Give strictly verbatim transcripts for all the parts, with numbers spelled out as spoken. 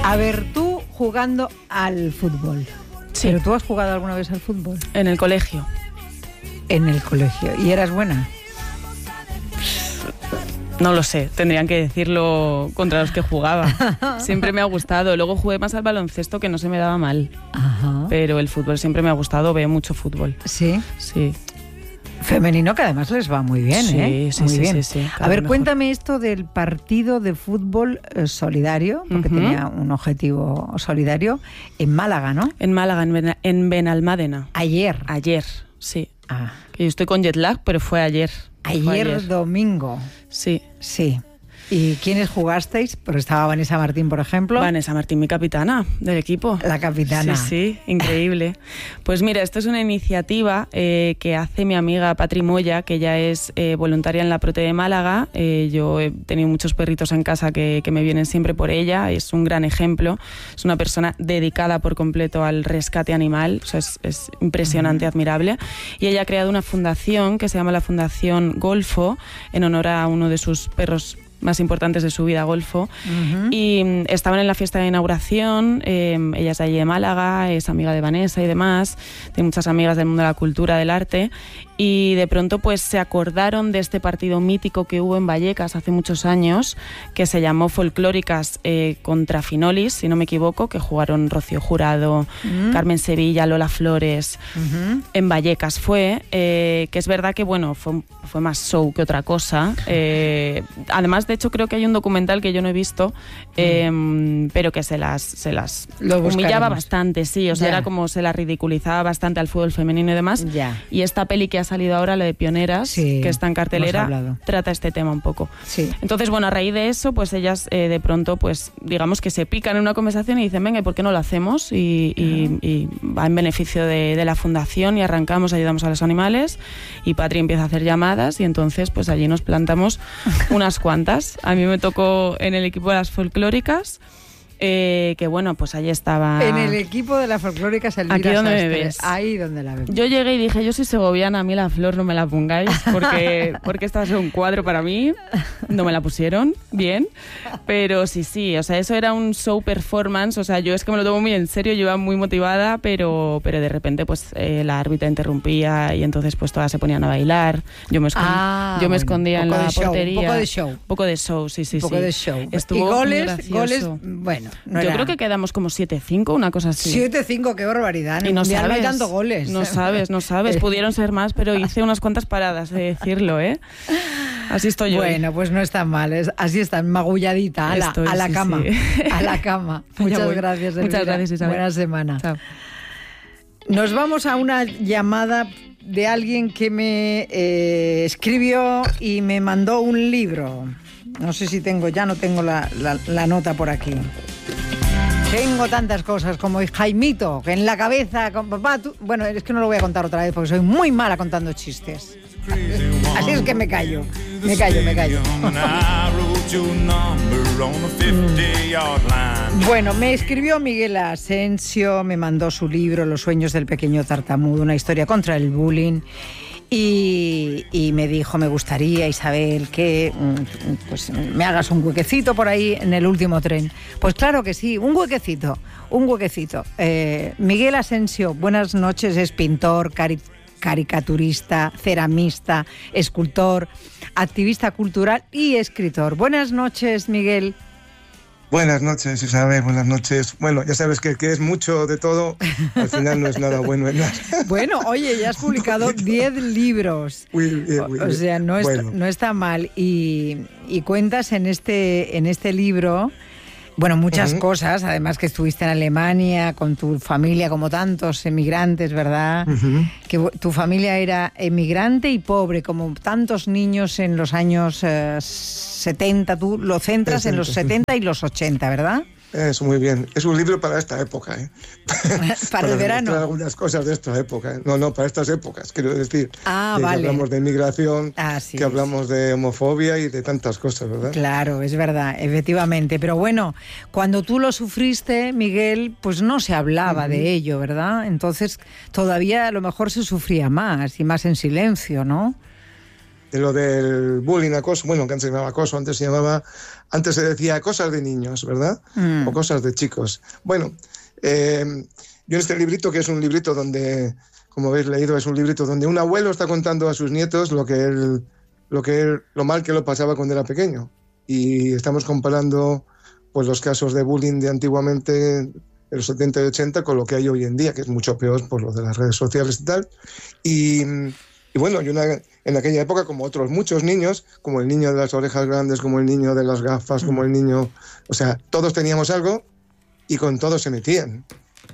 A ver, tú jugando al fútbol. Sí. ¿Pero tú has jugado alguna vez al fútbol? En el colegio. En el colegio. ¿Y eras buena? No lo sé, tendrían que decirlo contra los que jugaba. Siempre me ha gustado. Luego jugué más al baloncesto, que no se me daba mal. Ajá. Pero el fútbol siempre me ha gustado, veo mucho fútbol. ¿Sí? Sí. Femenino, que además les va muy bien, Sí, ¿eh? sí, muy sí, bien. sí, sí, cada A ver, vez cuéntame esto del partido de fútbol eh, solidario, porque Ujú. tenía un objetivo solidario, en Málaga, ¿no? En Málaga, en, Ben- en Benalmádena. Ayer. Ayer, sí. Ah, Que yo estoy con jet lag, pero fue ayer. Fue ayer, domingo. Sí. Sí. ¿Y quiénes jugasteis? Porque estaba Vanessa Martín, por ejemplo. Vanessa Martín, mi capitana del equipo. La capitana. Sí, sí, increíble. Pues mira, esto es una iniciativa eh, que hace mi amiga Patri Moya, que ella es eh, voluntaria en la Prote de Málaga. Eh, yo he tenido muchos perritos en casa que, que me vienen siempre por ella. Es un gran ejemplo. Es una persona dedicada por completo al rescate animal. O sea, es, es impresionante, uh-huh. admirable. Y ella ha creado una fundación que se llama la Fundación Golfo, en honor a uno de sus perros más importantes de su vida, Golfo. Uh-huh. Y um, estaban en la fiesta de inauguración, eh, ella es de allí de Málaga, es amiga de Vanessa y demás, tiene muchas amigas del mundo de la cultura, del arte, y de pronto pues se acordaron de este partido mítico que hubo en Vallecas hace muchos años, que se llamó Folclóricas eh, contra Finolis, si no me equivoco, que jugaron Rocío Jurado, uh-huh. Carmen Sevilla, Lola Flores, uh-huh. en Vallecas fue, eh, que es verdad que bueno, fue, fue más show que otra cosa, eh, además de hecho creo que hay un documental que yo no he visto, eh, mm. pero que se las, se las humillaba bastante, sí, o sea, ya. Era como se la ridiculizaba bastante al fútbol femenino y demás, ya. Y esta peli que ha salido ahora, la de Pioneras, sí, que está en cartelera, trata este tema un poco. Sí. Entonces, bueno, a raíz de eso, pues ellas eh, de pronto, pues digamos que se pican en una conversación y dicen, venga, ¿y por qué no lo hacemos? Y, y, y va en beneficio de, de la fundación y arrancamos, ayudamos a los animales y Patri empieza a hacer llamadas y entonces pues allí nos plantamos unas cuantas. A mí me tocó en el equipo de las folclóricas. Eh, que bueno, pues allí estaba... En el equipo de la folclórica Elvira Aquí donde Sastre, me ves. Ahí donde la vemos. Yo llegué y dije, yo soy segoviana, a mí la flor no me la pongáis, porque, porque esta va a ser un cuadro para mí. No me la pusieron, bien. Pero sí, sí, o sea, eso era un show performance, o sea, yo es que me lo tomo muy en serio, yo iba muy motivada, pero, pero de repente pues eh, la árbitra interrumpía y entonces pues todas se ponían a bailar. Yo me, escond... ah, yo me bueno, escondía en la show, portería. Un poco de show. Un poco de show, sí, sí, un poco sí. de show. Estuvo y goles, muy goles, bueno. No yo era... creo que quedamos como siete cinco, una cosa así. siete cinco, qué barbaridad. En y no sabes, sabes, no hay tanto goles. No sabes, no sabes. Pudieron ser más, pero hice unas cuantas paradas, de decirlo, ¿eh? Así estoy yo. Bueno, pues no está mal. Es, así está, magulladita, a la, Estoy, a la sí, cama. Sí. A la cama. Muchas gracias, Elvira. Muchas gracias, Isabel. Buena semana. Chao. Nos vamos a una llamada de alguien que me eh, escribió y me mandó un libro. No sé si tengo, ya no tengo la, la, la nota por aquí. Tengo tantas cosas como Jaimito, que en la cabeza, con papá, tú... Bueno, es que no lo voy a contar otra vez porque soy muy mala contando chistes. Así es que me callo, me callo, me callo. Bueno, me escribió Miguel Asensio, me mandó su libro Los sueños del pequeño tartamudo, una historia contra el bullying. Y, y me dijo, me gustaría, Isabel, que pues, me hagas un huequecito por ahí en el último tren. Pues claro que sí, un huequecito, un huequecito. Eh, Miguel Asensio, buenas noches, es pintor, cari- caricaturista, ceramista, escultor, activista cultural y escritor. Buenas noches, Miguel. Buenas noches, Isabel, buenas noches. Bueno, ya sabes que, que es mucho de todo, al final no es nada bueno. Es nada. Bueno, oye, ya has publicado diez libros, muy bien, muy bien. O sea, no, bueno. está, no está mal. Y, y cuentas en este, en este libro, bueno, muchas uh-huh. cosas, además que estuviste en Alemania con tu familia, como tantos emigrantes, ¿verdad? Uh-huh. Que tu familia era emigrante y pobre, como tantos niños en los años eh, setenta, tú lo centras setenta, en los setenta sí. y los ochenta, ¿verdad? Eso, muy bien. Es un libro para esta época, ¿eh? para, para el verano. Algunas cosas de esta época, ¿eh? No, no, para estas épocas, quiero decir. Ah, que vale. Que hablamos de inmigración, Así que es. hablamos de homofobia y de tantas cosas, ¿verdad? Claro, es verdad, efectivamente. Pero bueno, cuando tú lo sufriste, Miguel, pues no se hablaba uh-huh. de ello, ¿verdad? Entonces todavía a lo mejor se sufría más y más en silencio, ¿no? de lo del bullying, acoso, bueno, que antes se llamaba acoso, antes se llamaba, antes se decía cosas de niños, ¿verdad? Mm. O cosas de chicos. Bueno, eh, yo en este librito, que es un librito donde, como habéis leído, es un librito donde un abuelo está contando a sus nietos lo que él, lo que él, lo mal que lo pasaba cuando era pequeño. Y estamos comparando pues los casos de bullying de antiguamente, de los setenta y ochenta, con lo que hay hoy en día, que es mucho peor por lo de las redes sociales y tal. Y, y bueno, y una, en aquella época, como otros muchos niños, como el niño de las orejas grandes, como el niño de las gafas, como el niño... O sea, todos teníamos algo y con todos se metían.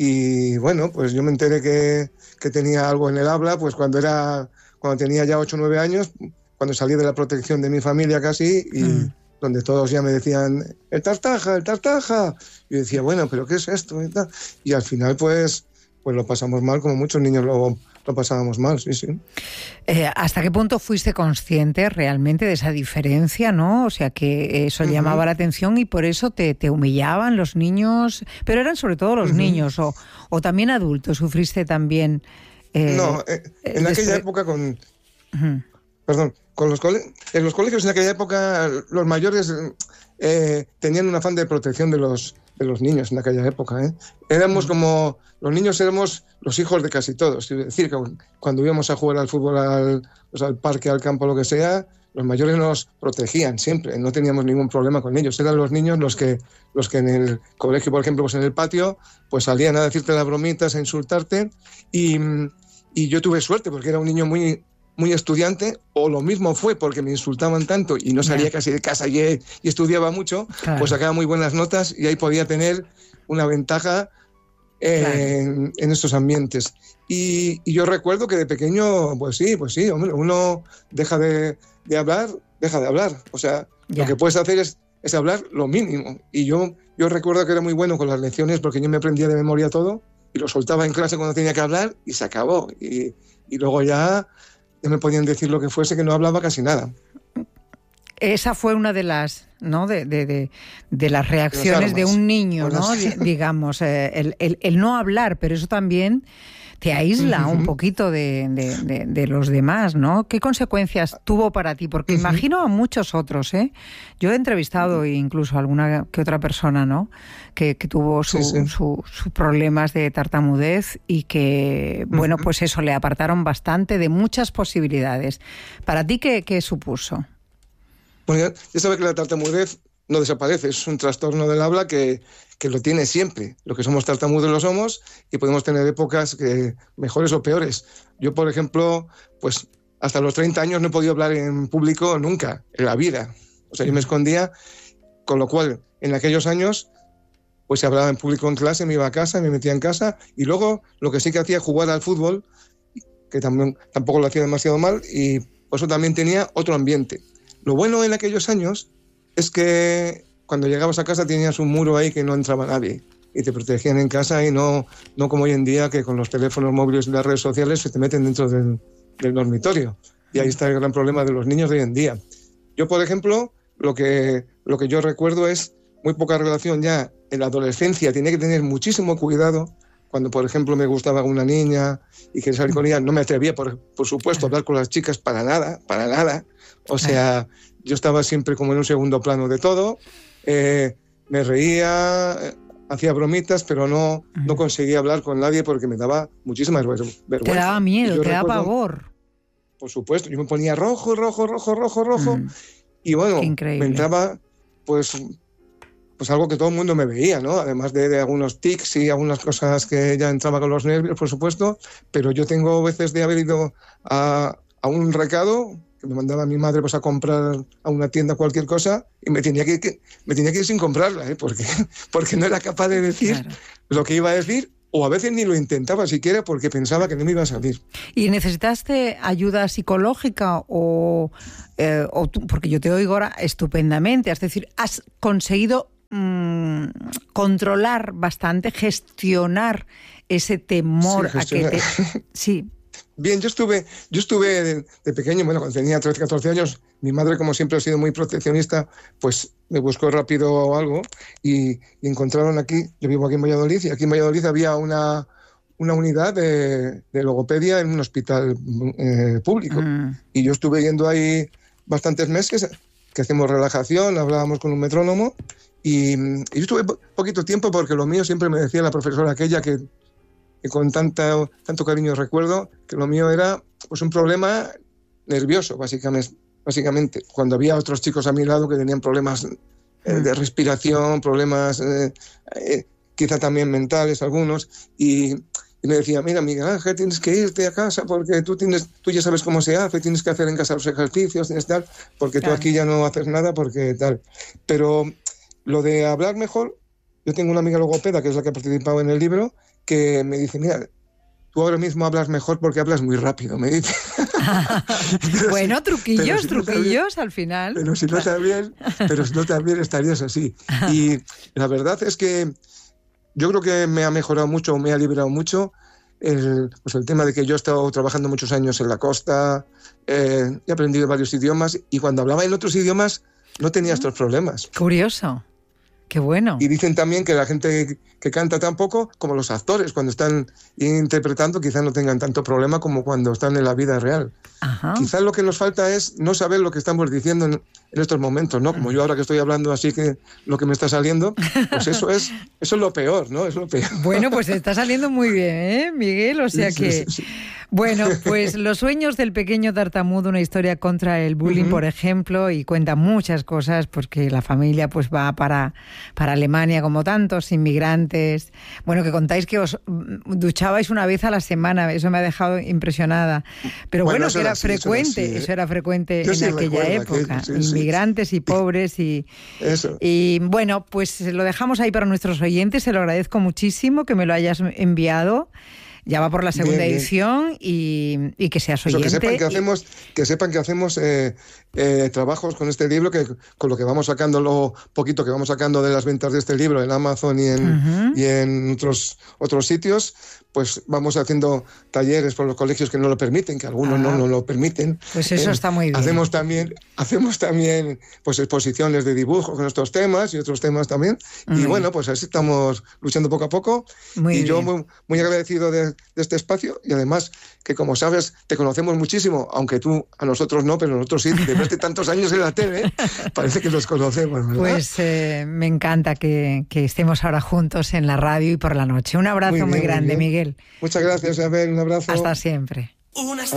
Y bueno, pues yo me enteré que, que tenía algo en el habla, pues cuando, era, cuando tenía ya ocho o nueve años, cuando salí de la protección de mi familia casi, y... Mm. donde todos ya me decían, el tartaja, el tartaja. Y yo decía, bueno, ¿pero qué es esto? Y, tal. Y al final, pues, pues lo pasamos mal, como muchos niños lo, lo pasábamos mal, sí, sí. Eh, ¿Hasta qué punto fuiste consciente realmente de esa diferencia, no? O sea, que eso uh-huh. llamaba la atención y por eso te, te humillaban los niños, pero eran sobre todo los uh-huh. niños, o, o también adultos, ¿sufriste también? Eh, no, eh, en aquella después... época con... Uh-huh. Perdón. Con los cole- en los colegios en aquella época los mayores eh, tenían un afán de protección de los, de los niños en aquella época. ¿eh? Éramos como, los niños éramos los hijos de casi todos. Es decir, que cuando íbamos a jugar al fútbol, al, pues al parque, al campo, lo que sea, los mayores nos protegían siempre, no teníamos ningún problema con ellos. Eran los niños los que, los que en el colegio, por ejemplo, pues en el patio, pues salían a decirte las bromitas, a insultarte. Y, y yo tuve suerte porque era un niño muy... muy estudiante, o lo mismo fue porque me insultaban tanto y no salía yeah. casi de casa y, y estudiaba mucho, claro. pues sacaba muy buenas notas y ahí podía tener una ventaja eh, claro. en, en estos ambientes. Y, y yo recuerdo que de pequeño, pues sí, pues sí, hombre, uno deja de, de hablar, deja de hablar. O sea, yeah. lo que puedes hacer es, es hablar lo mínimo. Y yo, yo recuerdo que era muy bueno con las lecciones porque yo me aprendía de memoria todo y lo soltaba en clase cuando tenía que hablar y se acabó. Y, y luego ya... ya me podían decir lo que fuese, que no hablaba casi nada. Esa fue una de las, ¿no? de, de, de, de las reacciones de un niño, ¿no? D- digamos, eh, el, el, el no hablar, pero eso también te aísla uh-huh. un poquito de, de, de, de los demás, ¿no? ¿Qué consecuencias tuvo para ti? Porque uh-huh. imagino a muchos otros, ¿eh? Yo he entrevistado uh-huh. incluso a alguna que otra persona, ¿no? Que, que tuvo sus sí, sí. su, su problemas de tartamudez y que, uh-huh. bueno, pues eso, le apartaron bastante de muchas posibilidades. ¿Para ti qué, qué supuso? Bueno, ya, ya sabes que la tartamudez no desaparece, es un trastorno del habla que, que lo tiene siempre. Lo que somos tartamudos lo somos y podemos tener épocas que, mejores o peores. Yo, por ejemplo, pues hasta los treinta años no he podido hablar en público nunca, en la vida. O sea, yo me escondía, con lo cual, en aquellos años, pues se hablaba en público en clase, me iba a casa, me metía en casa, y luego lo que sí que hacía, jugar al fútbol, que también, tampoco lo hacía demasiado mal, y por eso también tenía otro ambiente. Lo bueno en aquellos años es que cuando llegabas a casa tenías un muro ahí que no entraba nadie y te protegían en casa y no, no como hoy en día que con los teléfonos móviles y las redes sociales se te meten dentro del, del dormitorio. Y ahí está el gran problema de los niños de hoy en día. Yo, por ejemplo, lo que, lo que yo recuerdo es muy poca relación ya en la adolescencia. Tenía que tener muchísimo cuidado cuando, por ejemplo, me gustaba una niña y quería salir con ella. No me atrevía, por, por supuesto, a hablar con las chicas para nada, para nada. O sea... yo estaba siempre como en un segundo plano de todo, eh, me reía, hacía bromitas, pero no, no conseguía hablar con nadie porque me daba muchísima vergüenza. Te daba miedo, te daba pavor. Por supuesto, yo me ponía rojo, rojo, rojo, rojo, rojo, mm. y bueno, me entraba pues, pues algo que todo el mundo me veía, ¿no? Además de, de algunos tics y algunas cosas que ya entraba con los nervios, por supuesto, pero yo tengo veces de haber ido a, a un recado que me mandaba mi madre pues a comprar a una tienda cualquier cosa y me tenía que, que, me tenía que ir sin comprarla, ¿eh? porque, porque no era capaz de decir claro. lo que iba a decir, o a veces ni lo intentaba siquiera porque pensaba que no me iba a salir. ¿Y necesitaste ayuda psicológica o, eh, o tú, porque yo te oigo ahora estupendamente, es decir, has conseguido mmm, controlar bastante, gestionar ese temor sí, a que te... Sí. Bien, yo estuve, yo estuve de, de pequeño, bueno, cuando tenía trece, catorce años, mi madre, como siempre ha sido muy proteccionista, pues me buscó rápido algo y, y encontraron aquí, yo vivo aquí en Valladolid, y aquí en Valladolid había una, una unidad de, de logopedia en un hospital eh, público. Mm. Y yo estuve yendo ahí bastantes meses, que hacemos relajación, hablábamos con un metrónomo, y, y yo estuve po- poquito tiempo porque lo mío siempre me decía la profesora aquella que, que con tanta, tanto cariño recuerdo, que lo mío era pues un problema nervioso, básicamente. básicamente. Cuando había otros chicos a mi lado que tenían problemas eh, de respiración, problemas eh, eh, quizá también mentales algunos, y, y me decía, mira, Miguel Ángel, tienes que irte a casa porque tú, tienes, tú ya sabes cómo se hace, tienes que hacer en casa los ejercicios, tienes tal, porque claro. Tú aquí ya no haces nada porque tal. Pero lo de hablar mejor, yo tengo una amiga logopeda, que es la que ha participado en el libro, que me dice, mira, tú ahora mismo hablas mejor porque hablas muy rápido, me dice. Bueno, truquillos, si truquillos no al final. Pero si no también, pero si no también estarías así. Y la verdad es que yo creo que me ha mejorado mucho, me ha liberado mucho el, pues el tema de que yo he estado trabajando muchos años en la costa, eh, he aprendido varios idiomas y cuando hablaba en otros idiomas no tenía estos problemas. Curioso. Qué bueno. Y dicen también que la gente que canta tan poco, como los actores, cuando están interpretando, quizás no tengan tanto problema como cuando están en la vida real. Ajá. Quizás lo que nos falta es no saber lo que estamos diciendo en, en estos momentos, ¿no? Como yo ahora que estoy hablando así que lo que me está saliendo, pues eso es eso es lo peor, ¿no? Es lo peor. Bueno, pues está saliendo muy bien, ¿eh, Miguel? O sea sí, que... Sí, sí, sí. Bueno, pues Los sueños del pequeño tartamudo, una historia contra el bullying, uh-huh. por ejemplo, y cuenta muchas cosas, porque la familia pues va para, para Alemania, como tantos inmigrantes. Bueno, que contáis que os duchabais una vez a la semana, eso me ha dejado impresionada. Pero bueno, bueno que era así, frecuente, eso, así, ¿eh? Eso era frecuente yo en sí aquella época. Que, sí, inmigrantes sí. y pobres y... Eso. Y bueno, pues lo dejamos ahí para nuestros oyentes, se lo agradezco muchísimo que me lo hayas enviado. Ya va por la segunda bien, edición bien. Y, y que seas oyente. Eso, que sepan que y... hacemos, que sepan que hacemos eh, eh, trabajos con este libro, que con lo que vamos sacando, lo poquito que vamos sacando de las ventas de este libro en Amazon y en, uh-huh. y en otros, otros sitios, pues vamos haciendo talleres por los colegios que no lo permiten, que algunos ah, no, no lo permiten. Pues eso eh, está muy bien. Hacemos también, hacemos también pues, exposiciones de dibujo con estos temas y otros temas también. Muy y bueno, bien. Pues así estamos luchando poco a poco. Muy y bien. yo muy, muy agradecido de, de este espacio y además que, como sabes, te conocemos muchísimo, aunque tú a nosotros no, pero nosotros sí, de verte tantos años en la tele, parece que nos conocemos, ¿verdad? Pues eh, me encanta que, que estemos ahora juntos en la radio y por la noche. Un abrazo muy, bien, muy grande, muy Miguel. Muchas gracias, Abel, un abrazo. Hasta siempre. Una